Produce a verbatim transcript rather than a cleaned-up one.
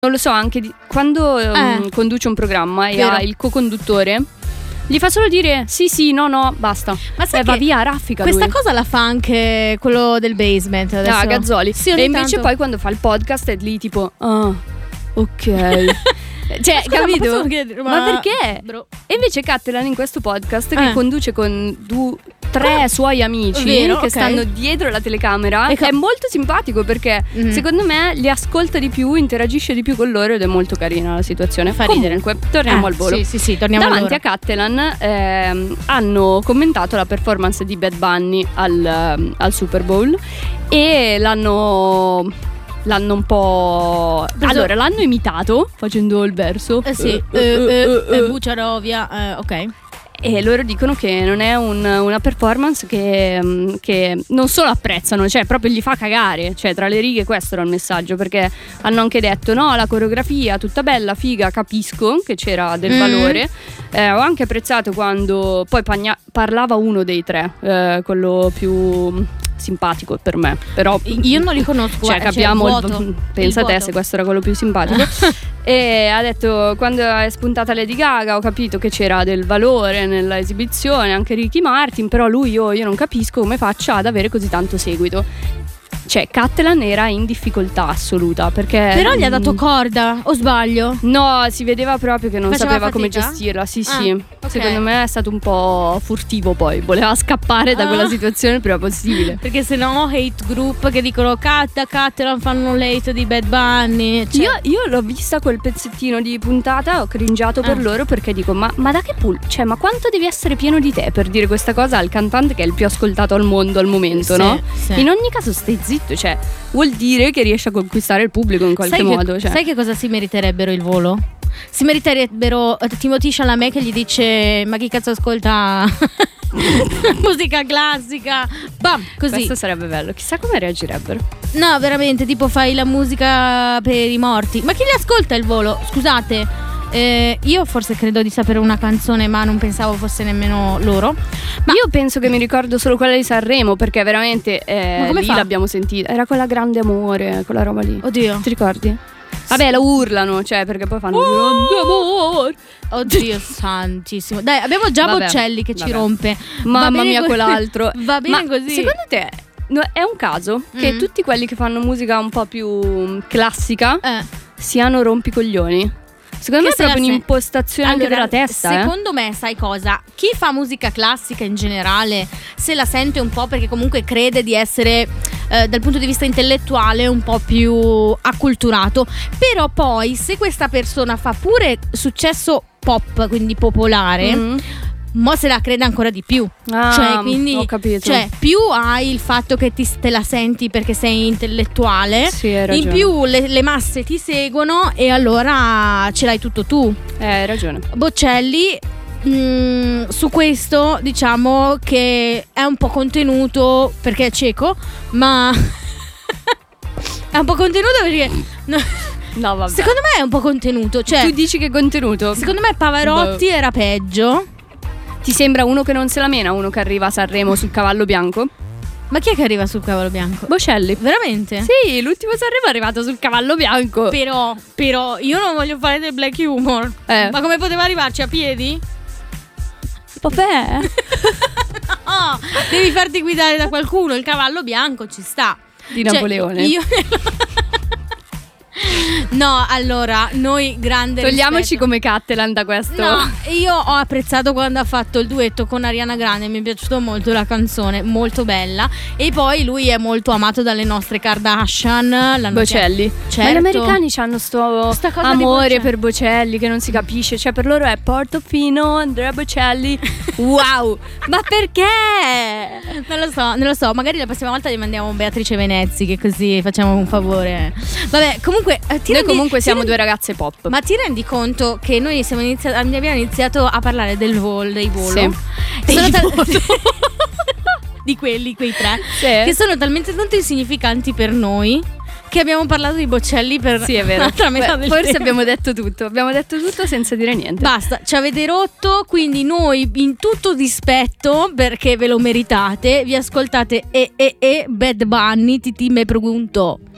Non lo so, anche di, quando Eh. um, conduce un programma e Vero. ha il co-conduttore, gli fa solo dire sì, sì, no, no, basta. Ma sai E va che via, raffica questa lui. cosa la fa anche quello del basement adesso. Ah, Gazzoli. Sì, ogni e invece tanto. poi quando fa il podcast è lì tipo ah, ok. Cioè, Scusa, ma capito? posso chiedere, Ma perché? Bro. E invece Cattelan in questo podcast che Eh. conduce con du- tre suoi amici Vero, che ok. stanno dietro la telecamera E ca- è molto simpatico perché Mhm. secondo me li ascolta di più, interagisce di più con loro ed è molto carina la situazione. Fa ridere. Comunque, torniamo Eh, al volo. Sì, sì, sì, torniamo Davanti al a Cattelan ehm, hanno commentato la performance di Bad Bunny al, ehm, al Super Bowl e l'hanno l'hanno un po'. Preso- Allora, l'hanno imitato facendo il verso. Eh sì, Eh, eh, eh, eh, eh, eh, eh. Buciarovia, eh, ok. E loro dicono che non è un- una performance che, mm, che non solo apprezzano, cioè proprio gli fa cagare. Cioè, tra le righe questo era il messaggio, perché hanno anche detto no, la coreografia tutta bella, figa, capisco che c'era del Mm. valore. Eh, ho anche apprezzato quando poi pagna- parlava uno dei tre, eh, quello più simpatico per me. Però Io non li conosco. cioè guarda, capiamo il il- vuoto. pensa Il te vuoto. se questo era quello più simpatico. E ha detto quando è spuntata Lady Gaga ho capito che c'era del valore nella esibizione, anche Ricky Martin, però lui io, io non capisco come faccia ad avere così tanto seguito. Cioè Cattelan era in difficoltà assoluta perché Però gli ha mm, dato corda, o sbaglio? no, si vedeva proprio che non Faceva sapeva come fatica? gestirla. Sì, Ah, sì. ok. Secondo me è stato un po' furtivo poi. Voleva scappare da Ah. quella situazione il prima possibile. Perché se no hate group che dicono Catta, Cattelan fanno l'hate di Bad Bunny, cioè- Io, io l'ho vista quel pezzettino di puntata, ho cringiato per Ah. loro perché dico: ma, ma da che pool? Cioè, ma quanto devi essere pieno di te per dire questa cosa al cantante che è il più ascoltato al mondo al momento, Sì, no? sì. In ogni caso, stai zitto, cioè, vuol dire che riesci a conquistare il pubblico in qualche sai modo. Che, Cioè. sai che cosa si meriterebbero il volo? Si meriterebbero eh, Timothy Chalamet che gli dice ma chi cazzo ascolta musica classica, bam, così. Questo sarebbe bello, chissà come reagirebbero. No, veramente, tipo fai la musica per i morti. Ma chi li ascolta il volo? Scusate, eh, io forse credo di sapere una canzone, ma non pensavo fosse nemmeno loro. Ma io penso che mi ricordo solo quella di Sanremo perché veramente eh, Ma come lì fa? l'abbiamo sentita. Era quella grande amore, quella roba lì. Oddio, Ti ricordi? Vabbè, lo urlano, cioè perché poi fanno grande amore. oddio santissimo. Dai, abbiamo già Vabbè, Boccelli che ci vabbè. rompe. Va Mamma bene mia, così. quell'altro. Va bene Ma così. secondo te no, è un caso che Mm. tutti quelli che fanno musica un po' più classica Eh. siano rompicoglioni? Secondo me Che è proprio se- un'impostazione anche Allora, della testa. eh. Secondo me, sai cosa? Chi fa musica classica in generale se la sente un po' perché comunque crede di essere eh, dal punto di vista intellettuale un po' più acculturato. Però poi se questa persona fa pure successo pop, quindi popolare, Mm. mo se la crede ancora di più. Ah, Cioè, quindi, ho capito. cioè, più hai il fatto che ti, te la senti perché sei intellettuale, Sì, hai in ragione. più le, le masse ti seguono e allora ce l'hai tutto tu. Eh, hai ragione. Boccelli, mm, su questo diciamo che è un po' contenuto perché è cieco, ma è un po' contenuto perché no, No, vabbè. secondo me è un po' contenuto, cioè tu dici che contenuto? secondo me Pavarotti Boh. era peggio. Ti sembra uno che non se la mena, uno che arriva a Sanremo sul cavallo bianco? Ma chi è che arriva sul cavallo bianco? Boccelli. Veramente? Sì, l'ultimo Sanremo è arrivato sul cavallo bianco. Però, però io non voglio fare del black humor. Eh. Ma come poteva arrivarci a piedi? Vabbè. No, devi farti guidare da qualcuno. Il cavallo bianco ci sta. Di Cioè, Napoleone. io No, allora, noi grande Togliamoci rispetto. come Cattelan da questo. No, io ho apprezzato quando ha fatto il duetto con Ariana Grande, mi è piaciuta molto la canzone, molto bella. E poi lui è molto amato dalle nostre Kardashian. l'hanno Bocelli. Certo. Ma gli americani hanno sto Sta cosa di amore Bocelli. per Bocelli che non si capisce. Cioè per loro è Portofino, Andrea Bocelli. Wow. Ma perché? Non lo so, non lo so, magari la prossima volta gli mandiamo Beatrice Venezzi, che così facciamo un favore. Vabbè, comunque eh, ti Noi rendi- comunque ti siamo rendi- due ragazze pop. Ma ti rendi conto che noi siamo iniziati, abbiamo iniziato a parlare del vol, dei volo? Sì. E Dei sono tal- volo. di quelli, quei tre, Sì. che sono talmente tanto insignificanti per noi che abbiamo parlato di Bocelli per Sì, è vero. l'altra metà Beh, del forse tempo. abbiamo detto tutto. Abbiamo detto tutto senza dire niente. Basta, ci avete rotto, quindi noi in tutto dispetto, perché ve lo meritate, vi ascoltate e e e Bad Bunny, Titi me pregunto.